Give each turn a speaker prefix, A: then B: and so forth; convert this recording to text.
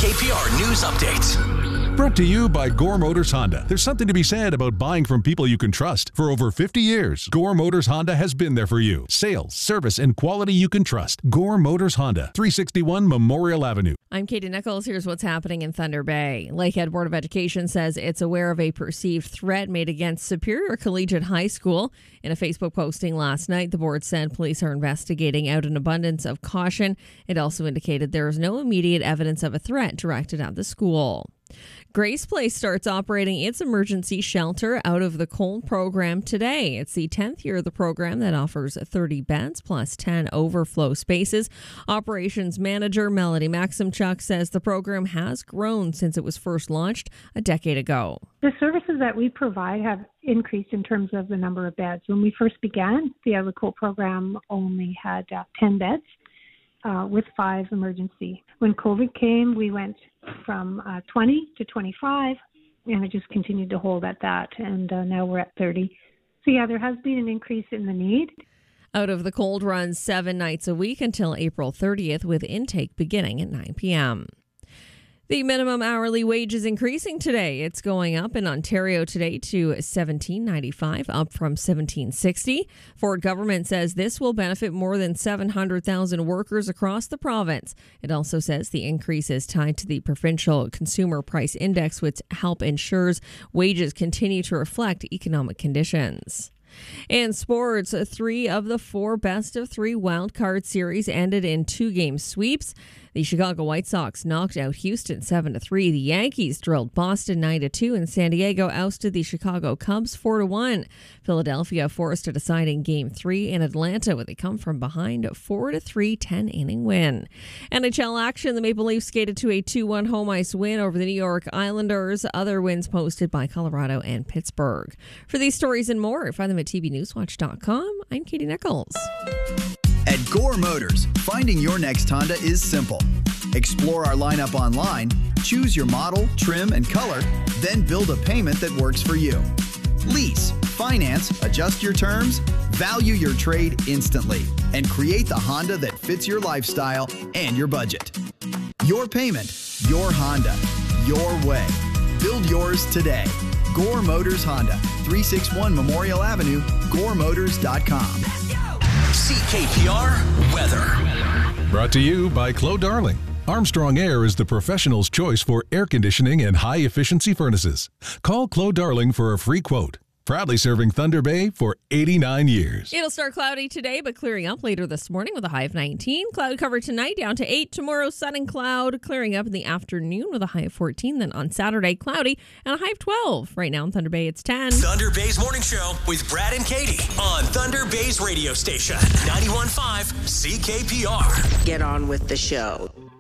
A: CKPR News Updates.
B: Brought to you by Gore Motors Honda. There's something to be said about buying from people you can trust. For over 50 years, Gore Motors Honda has been there for you. Sales, service, and quality you can trust. Gore Motors Honda, 361 Memorial Avenue.
C: I'm Katie Nichols. Here's what's happening in Thunder Bay. Lakehead Board of Education says it's aware of a perceived threat made against Superior Collegiate High School. In a Facebook posting last night, the board said police are investigating out an abundance of caution. It also indicated there is no immediate evidence of a threat directed at the school. Grace Place starts operating its emergency shelter out of the Cold program today. It's the 10th year of the program that offers 30 beds plus 10 overflow spaces. Operations manager Melody Maximchuk says the program has grown since it was first launched a decade ago.
D: The services that we provide have increased in terms of the number of beds. When we first began, the Out of the Cold program only had 10 beds. With 5 emergency. When COVID came, we went from 20 to 25, and it just continued to hold at that, and now we're at 30. So yeah, there has been an increase in the need.
C: Out of the Cold runs 7 nights a week until April 30th, with intake beginning at 9 p.m. The minimum hourly wage is increasing today. It's going up in Ontario today to $17.95, up from $17.60. Ford government says this will benefit more than 700,000 workers across the province. It also says the increase is tied to the Provincial Consumer Price Index, which help ensures wages continue to reflect economic conditions. In sports, 3 of the 4 best-of-3 wildcard series ended in 2-game sweeps. The Chicago White Sox knocked out Houston 7-3. The Yankees drilled Boston 9-2, and San Diego ousted the Chicago Cubs 4-1. Philadelphia forced a deciding Game 3 in Atlanta with a come-from-behind 4-3 10-inning win. NHL action, the Maple Leafs skated to a 2-1 home ice win over the New York Islanders. Other wins posted by Colorado and Pittsburgh. For these stories and more, find them at tvnewswatch.com. I'm Katie Nichols.
E: At Gore Motors, finding your next Honda is simple. Explore our lineup online, choose your model, trim, and color, then build a payment that works for you. Lease, finance, adjust your terms, value your trade instantly, and create the Honda that fits your lifestyle and your budget. Your payment, your Honda, your way. Build yours today. Gore Motors Honda, 361 Memorial Avenue, goremotors.com.
A: CKPR Weather.
B: Brought to you by Claude Darling. Armstrong Air is the professional's choice for air conditioning and high-efficiency furnaces. Call Claude Darling for a free quote. Proudly serving Thunder Bay for 89 years.
C: It'll start cloudy today, but clearing up later this morning with a high of 19. Cloud cover tonight down to 8. Tomorrow, sun and cloud, clearing up in the afternoon with a high of 14. Then on Saturday, cloudy and a high of 12. Right now in Thunder Bay, it's 10.
A: Thunder Bay's Morning Show with Brad and Katie on Thunder Bay's radio station, 91.5 CKPR.
F: Get on with the show.